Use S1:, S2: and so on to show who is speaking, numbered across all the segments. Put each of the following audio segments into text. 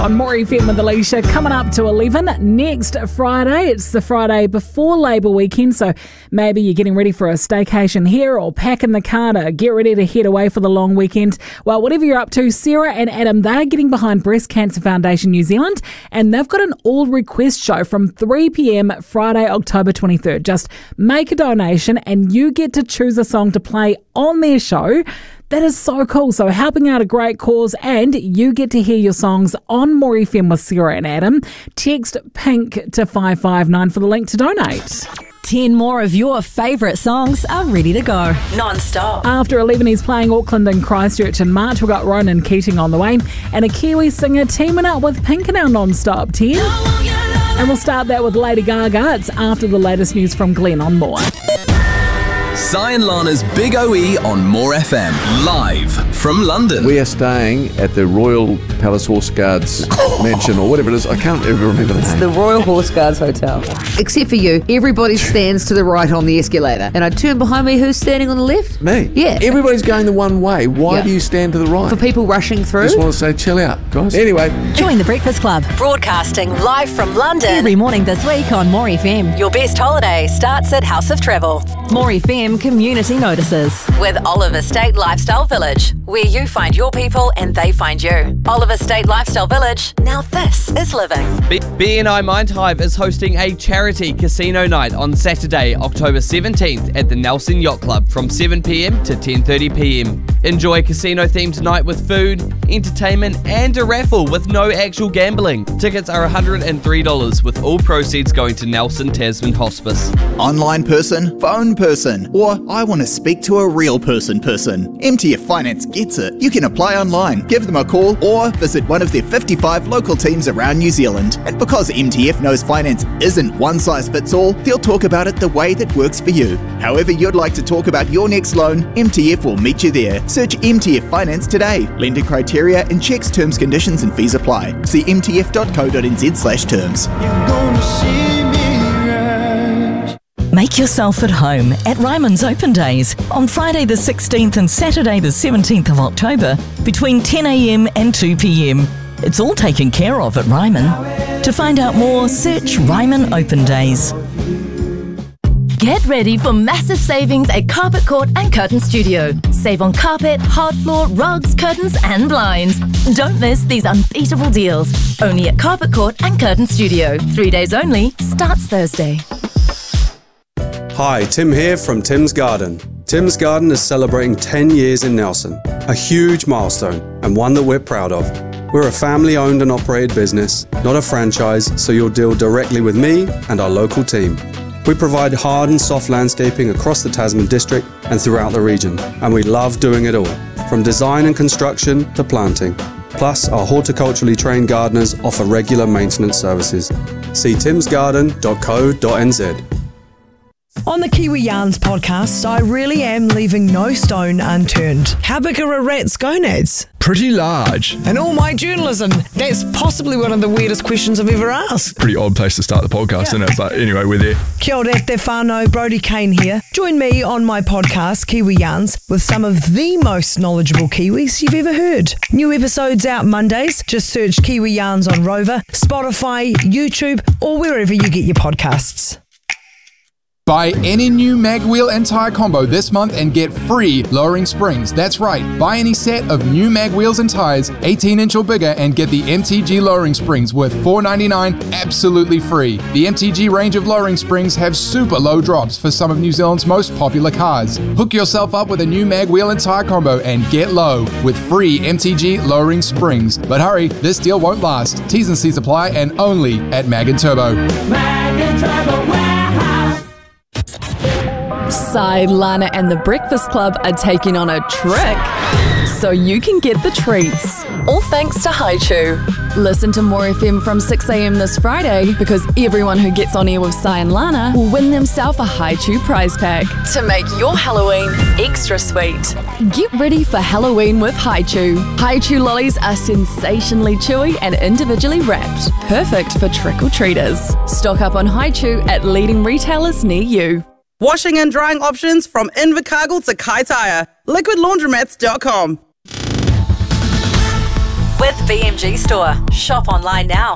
S1: On More FM with Alicia, coming up to 11 next Friday. It's the Friday before Labour weekend, so maybe you're getting ready for a staycation here or packing the car to get ready to head away for the long weekend. Well, whatever you're up to, Sarah and Adam, they're getting behind Breast Cancer Foundation New Zealand, and they've got an all-request show from 3 p.m. Friday, October 23rd. Just make a donation and you get to choose a song to play on their show. That is so cool. So helping out a great cause, and you get to hear your songs on More FM with Sarah and Adam. Text PINK to 559 for the link to donate.
S2: 10 more of your favourite songs are ready to go. Non-stop.
S1: After 11, he's playing Auckland and Christchurch in March. We've got Ronan Keating on the way, and a Kiwi singer teaming up with Pink in our non-stop 10. And we'll start that with Lady Gaga. It's after the latest news from Glenn on More.
S3: Cy and Lana's Big OE on More FM, live from London.
S4: We are staying at the Royal Palace Horse Guards Mansion, or whatever it is. I can't ever remember the name.
S5: It's the Royal Horse Guards Hotel. Except for you, everybody stands to the right on the escalator. And I turn behind me, who's standing on the left?
S4: Me?
S5: Yeah.
S4: Everybody's going the one way. Why do you stand to the right?
S5: For people rushing through.
S4: Just want to say, chill out, guys. Anyway.
S2: Join the Breakfast Club.
S6: Broadcasting live from London.
S2: Every morning this week on More FM.
S6: Your best holiday starts at House of Travel.
S2: More FM Community Notices.
S6: With Oliver State Lifestyle Village, where you find your people and they find you. Oliver State Lifestyle Village, now this is living.
S7: BNI Mind Hive is hosting a charity casino night on Saturday, October 17th at the Nelson Yacht Club from 7pm to 10:30pm. Enjoy a casino-themed night with food, entertainment and a raffle with no actual gambling. Tickets are $103 with all proceeds going to Nelson Tasman Hospice.
S8: Online person, phone person, or I want to speak to a real person. MTF Finance gets it. You can apply online, give them a call, or visit one of their 55 local teams around New Zealand. And because MTF knows finance isn't one size fits all, they'll talk about it the way that works for you. However you'd like to talk about your next loan, MTF will meet you there. Search MTF Finance today. Lender criteria and checks, terms, conditions and fees apply. See mtf.co.nz/terms.
S9: Make yourself at home at Ryman's Open Days on Friday the 16th and Saturday the 17th of October between 10am and 2pm. It's all taken care of at Ryman. To find out more, search Ryman Open Days.
S2: Get ready for massive savings at Carpet Court and Curtain Studio. Save on carpet, hard floor, rugs, curtains and blinds. Don't miss these unbeatable deals. Only at Carpet Court and Curtain Studio. 3 days only. Starts Thursday.
S10: Hi, Tim here from Tim's Garden. Tim's Garden is celebrating 10 years in Nelson, a huge milestone and one that we're proud of. We're a family-owned and operated business, not a franchise, so you'll deal directly with me and our local team. We provide hard and soft landscaping across the Tasman district and throughout the region, and we love doing it all, from design and construction to planting. Plus, our horticulturally trained gardeners offer regular maintenance services. See timsgarden.co.nz.
S11: On the Kiwi Yarns podcast, I really am leaving no stone unturned. How big are a rat's gonads?
S12: Pretty large.
S11: In all my journalism, that's possibly one of the weirdest questions I've ever asked.
S12: Pretty odd place to start the podcast, isn't it? But anyway, we're there.
S11: Kia ora te whānau, Brodie Kane here. Join me on my podcast, Kiwi Yarns, with some of the most knowledgeable Kiwis you've ever heard. New episodes out Mondays. Just search Kiwi Yarns on Rover, Spotify, YouTube, or wherever you get your podcasts.
S13: Buy any new mag wheel and tyre combo this month and get free lowering springs. That's right, buy any set of new mag wheels and tyres, 18-inch or bigger, and get the MTG lowering springs worth $4.99 absolutely free. The MTG range of lowering springs have super low drops for some of New Zealand's most popular cars. Hook yourself up with a new mag wheel and tyre combo and get low with free MTG lowering springs. But hurry, this deal won't last. T's and C's apply and only at Mag and Turbo.
S14: Mag and Turbo Warehouse.
S15: Cy, Lana and the Breakfast Club are taking on a trick so you can get the treats. All thanks to Haichu. Listen to More FM from 6am this Friday because everyone who gets on air with Cy and Lana will win themselves a Haichu prize pack to make your Halloween extra sweet. Get ready for Halloween with Haichu. Haichu lollies are sensationally chewy and individually wrapped, perfect for trick-or-treaters. Stock up on Haichu at leading retailers near you.
S16: Washing and drying options from Invercargill to Kaitaia. LiquidLaundromats.com.
S6: With with BMG Store. Shop online now.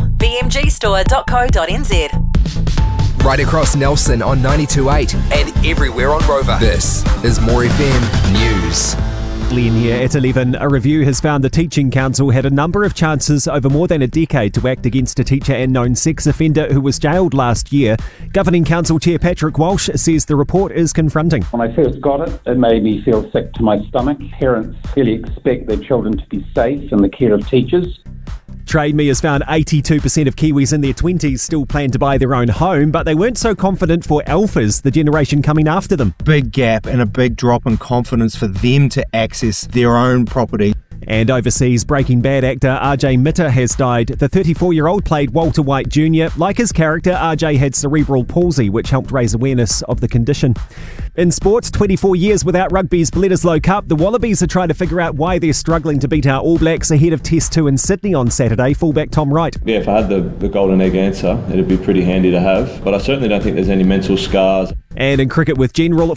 S6: bmgstore.co.nz.
S17: Right across Nelson on 92.8 and everywhere on Rover. This is More FM News.
S18: Glenn here at 11. A review has found the Teaching Council had a number of chances over more than a decade to act against a teacher and known sex offender who was jailed last year. Governing Council Chair Patrick Walsh says the report is confronting.
S19: When I first got it, it made me feel sick to my stomach. Parents really expect their children to be safe in the care of teachers.
S18: Trade Me has found 82% of Kiwis in their 20s still plan to buy their own home, but they weren't so confident for alphas, the generation coming after them.
S20: Big gap and a big drop in confidence for them to access their own property.
S18: And overseas, Breaking Bad actor RJ Mitter has died. The 34-year-old played Walter White Jr. Like his character, RJ had cerebral palsy, which helped raise awareness of the condition. In sports, 24 years without rugby's Bledisloe Cup, the Wallabies are trying to figure out why they're struggling to beat our All Blacks ahead of Test 2 in Sydney on Saturday. Fullback Tom Wright.
S21: Yeah, if I had the golden egg answer, it'd be pretty handy to have. But I certainly don't think there's any mental scars.
S18: And in cricket with General,